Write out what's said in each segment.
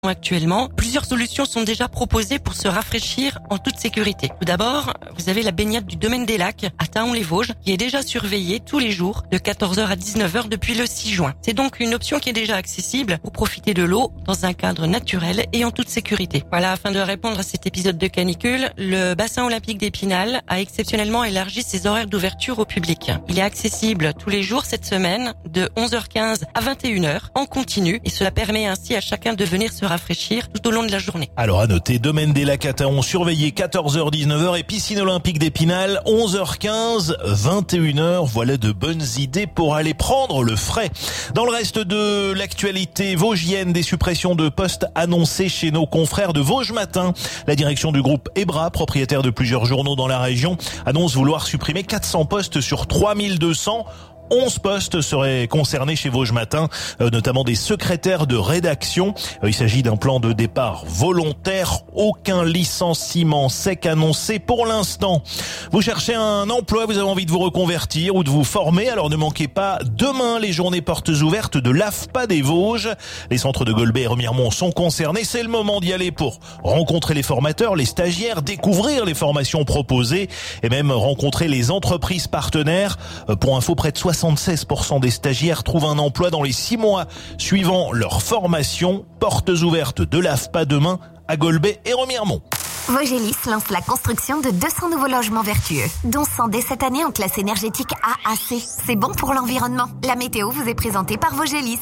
Actuellement, plusieurs solutions sont déjà proposées pour se rafraîchir en toute sécurité. Tout d'abord, vous avez la baignade du domaine des lacs à Thaon-les-Vosges qui est déjà surveillée tous les jours de 14h à 19h depuis le 6 juin. C'est donc une option qui est déjà accessible pour profiter de l'eau dans un cadre naturel et en toute sécurité. Voilà, afin de répondre à cet épisode de canicule, le bassin olympique d'Épinal a exceptionnellement élargi ses horaires d'ouverture au public. Il est accessible tous les jours cette semaine de 11h15 à 21h en continu et cela permet ainsi à chacun de venir se rafraîchir tout au long de la journée. Alors à noter, domaine des lacs à Thaon surveillé 14h-19h et piscine olympique d'Épinal 11h15, 21h. Voilà de bonnes idées pour aller prendre le frais. Dans le reste de l'actualité vosgienne, des suppressions de postes annoncées chez nos confrères de Vosges Matin. La direction du groupe Ebra, propriétaire de plusieurs journaux dans la région, annonce vouloir supprimer 400 postes sur 3200. 11 postes seraient concernés chez Vosges Matin, notamment des secrétaires de rédaction. Il s'agit d'un plan de départ volontaire. Aucun licenciement sec annoncé pour l'instant. Vous cherchez un emploi, vous avez envie de vous reconvertir ou de vous former, alors ne manquez pas demain les journées portes ouvertes de l'AFPA des Vosges. Les centres de Golbet et Remiremont sont concernés. C'est le moment d'y aller pour rencontrer les formateurs, les stagiaires, découvrir les formations proposées et même rencontrer les entreprises partenaires. Pour info, près de 76% des stagiaires trouvent un emploi dans les 6 mois suivant leur formation. Portes ouvertes de l'AFPA demain à Golbet et Remiremont. Vogelis lance la construction de 200 nouveaux logements vertueux, dont 100 dès cette année en classe énergétique AAC. C'est bon pour l'environnement. La météo vous est présentée par Vogelis.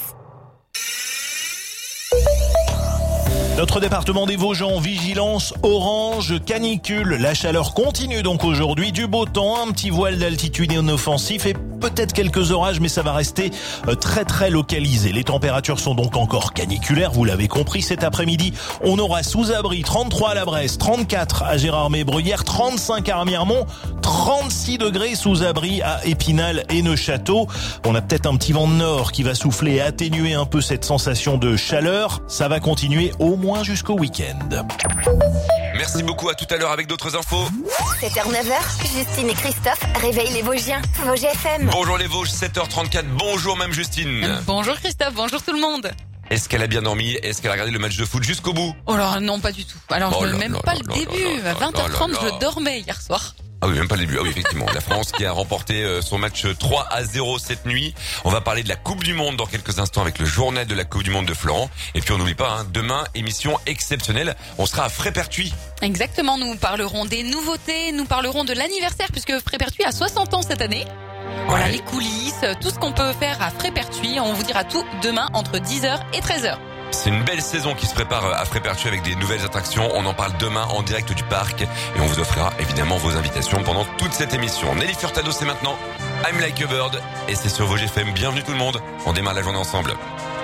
Notre département des Vosges en vigilance orange canicule. La chaleur continue donc aujourd'hui. Du beau temps, un petit voile d'altitude inoffensif et peut-être quelques orages, mais ça va rester très très localisé. Les températures sont donc encore caniculaires, vous l'avez compris. Cet après-midi, on aura sous abri 33 à la Bresse, 34 à Gérardmer-Bruyères, 35 à Remiremont, 36 degrés sous abri à Épinal et Neufchâteau. On a peut-être un petit vent de nord qui va souffler et atténuer un peu cette sensation de chaleur. Ça va continuer au moins jusqu'au week-end. Merci beaucoup, à tout à l'heure avec d'autres infos. 7h-9h, Justine et Christophe réveillent les Vosgiens. Vosges FM. Bonjour les Vosges, 7h34, bonjour même Justine. Bonjour Christophe, bonjour tout le monde. Est-ce qu'elle a bien dormi? Est-ce qu'elle a regardé le match de foot jusqu'au bout? Oh là non, pas du tout. Alors même pas le début, à 20h30 je dormais hier soir. Ah oui, même pas le début. Ah oui, effectivement. La France qui a remporté son match 3-0 cette nuit. On va parler de la Coupe du Monde dans quelques instants avec le journal de la Coupe du Monde de Florent. Et puis on n'oublie pas, demain, émission exceptionnelle. On sera à Frépertuis. Exactement, nous parlerons des nouveautés, nous parlerons de l'anniversaire puisque Frépertuis a 60 ans cette année. Voilà, les coulisses, tout ce qu'on peut faire à Frépertuis. On vous dira tout demain entre 10h et 13h. C'est une belle saison qui se prépare à Frépertuis avec des nouvelles attractions. On en parle demain en direct du parc et on vous offrira évidemment vos invitations pendant toute cette émission. Nelly Furtado, c'est maintenant I'm Like a Bird et c'est sur Vosges FM. Bienvenue tout le monde. On démarre la journée ensemble.